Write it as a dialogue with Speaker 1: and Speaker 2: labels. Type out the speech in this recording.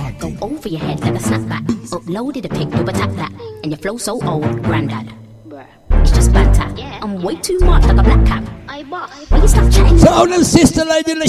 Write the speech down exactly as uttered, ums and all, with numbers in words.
Speaker 1: Go over your head like a snapback. Uploaded a pic, you attack that. And your flow so old, granddad. It's just banter. I'm way too much like a black cap. Why you stop chatting?
Speaker 2: So, now, sister lady,